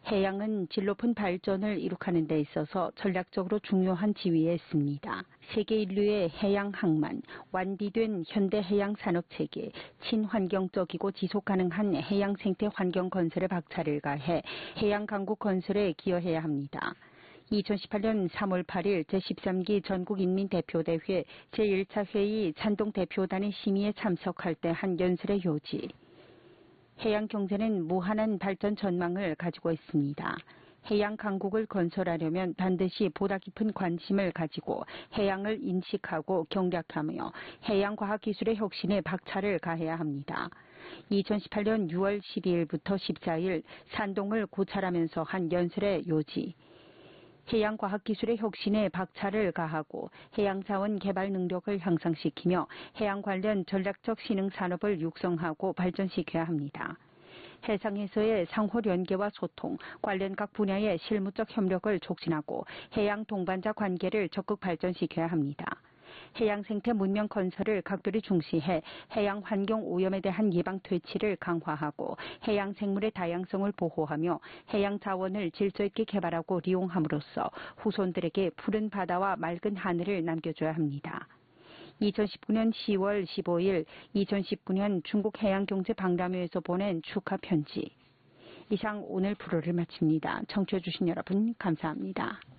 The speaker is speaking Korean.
해양은 질 높은 발전을 이룩하는 데 있어서 전략적으로 중요한 지위에 있습니다. 세계 인류의 해양 항만, 완비된 현대 해양 산업 체계, 친환경적이고 지속 가능한 해양 생태 환경 건설에 박차를 가해 해양 강국 건설에 기여해야 합니다. 2018년 3월 8일 제13기 전국인민대표대회 제1차 회의 찬동 대표단의 심의에 참석할 때 한 연설의 요지. 해양 경제는 무한한 발전 전망을 가지고 있습니다. 해양 강국을 건설하려면 반드시 보다 깊은 관심을 가지고 해양을 인식하고 경략하며 해양 과학 기술의 혁신에 박차를 가해야 합니다. 2018년 6월 12일부터 14일 산동을 고찰하면서 한 연설의 요지. 해양과학기술의 혁신에 박차를 가하고 해양자원 개발 능력을 향상시키며 해양 관련 전략적 신흥산업을 육성하고 발전시켜야 합니다. 해상에서의 상호 연계와 소통, 관련 각 분야의 실무적 협력을 촉진하고 해양 동반자 관계를 적극 발전시켜야 합니다. 해양 생태 문명 건설을 각별히 중시해 해양 환경 오염에 대한 예방 퇴치를 강화하고 해양 생물의 다양성을 보호하며 해양 자원을 질서 있게 개발하고 이용함으로써 후손들에게 푸른 바다와 맑은 하늘을 남겨줘야 합니다. 2019년 10월 15일 2019년 중국 해양경제박람회에서 보낸 축하 편지. 이상 오늘 프로를 마칩니다. 청취해 주신 여러분 감사합니다.